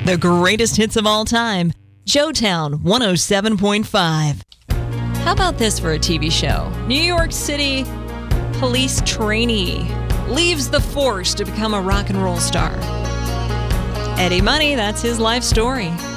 The greatest hits of all time. Showtown 107.5. How about this for a TV show? New York City police trainee leaves the force to become a rock and roll star. Eddie Money, that's his life story.